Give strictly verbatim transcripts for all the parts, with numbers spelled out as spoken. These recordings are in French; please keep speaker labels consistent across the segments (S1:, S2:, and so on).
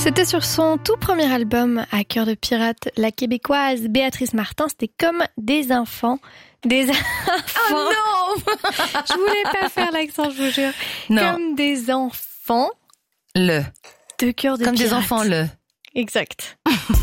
S1: C'était sur son tout premier album, À cœur de pirate, la québécoise Béatrice Martin, c'était comme des enfants. Des enfants.
S2: Oh non.
S1: Je voulais pas faire l'accent, je vous jure.
S2: Non.
S1: Comme des enfants.
S2: Le.
S1: De cœur de
S2: Comme
S1: pirate.
S2: des enfants, le.
S1: Exact.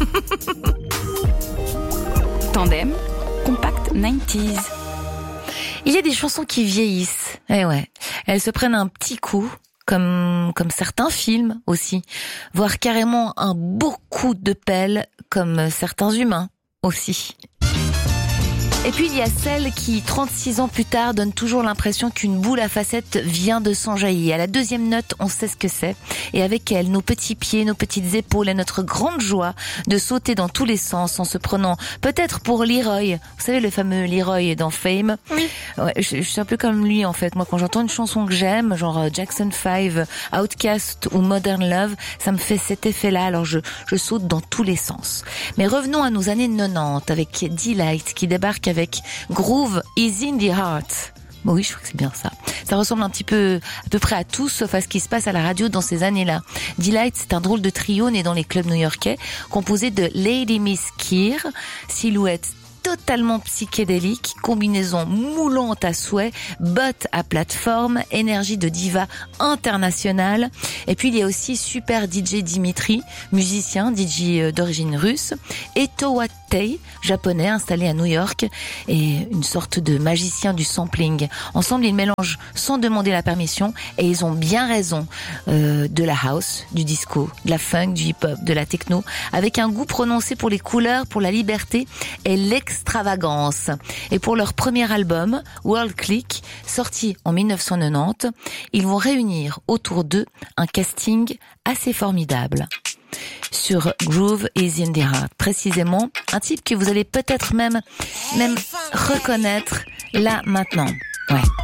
S3: Tandem, compact quatre-vingt-dix.
S2: Il y a des chansons qui vieillissent. Eh ouais. Elles se prennent un petit coup. Comme, comme certains films aussi, voire carrément un beau coup de pelle, comme certains humains aussi. Et puis il y a celle qui, trente-six ans plus tard, donne toujours l'impression qu'une boule à facettes vient de s'enjailler. À la deuxième note, on sait ce que c'est. Et avec elle, nos petits pieds, nos petites épaules et notre grande joie de sauter dans tous les sens en se prenant peut-être pour Leroy. Vous savez, le fameux Leroy dans Fame.
S1: Oui.
S2: Ouais, je, je suis un peu comme lui en fait. Moi, quand j'entends une chanson que j'aime, genre Jackson five, Outcast ou Modern Love, ça me fait cet effet-là. Alors je, je saute dans tous les sens. Mais revenons à nos années quatre-vingt-dix avec Deee-Lite qui débarque avec Groove is in the Heart. Bon, oui, je crois que c'est bien ça. Ça ressemble un petit peu, à peu près à tout, sauf à ce qui se passe à la radio dans ces années-là. Deee-Lite, c'est un drôle de trio né dans les clubs new-yorkais, composé de Lady Miss Keir, silhouette totalement psychédélique, combinaison moulante à souhait, bottes à plateforme, énergie de diva internationale. Et puis il y a aussi super D J Dimitri, musicien, D J d'origine russe, et Towatei, japonais installé à New York, et une sorte de magicien du sampling. Ensemble, ils mélangent sans demander la permission, et ils ont bien raison, euh, de la house, du disco, de la funk, du hip-hop, de la techno, avec un goût prononcé pour les couleurs, pour la liberté et l'extravagance. Et pour leur premier album, World Click, sorti en dix-neuf cent quatre-vingt-dix, ils vont réunir autour d'eux un casting assez formidable. Sur Groove is in the Heart, précisément, un type que vous allez peut-être même, même reconnaître là maintenant. Ouais.